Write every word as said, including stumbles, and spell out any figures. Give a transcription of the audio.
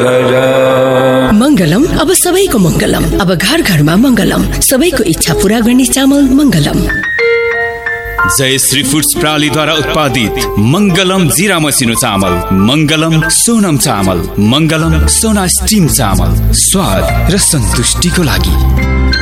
मंगलम अब सबैको मंगलम, अब घर घरमा मंगलम, सबैको इच्छा पूरा गर्ने चामल मंगलम। जय श्री फूड्स प्रणालीद्वारा उत्पादित मंगलम जीरा मसिनो चामल, मंगलम सोनम चामल, मंगलम सोना स्टीम चामल, स्वाद र सन्तुष्टिको लागि।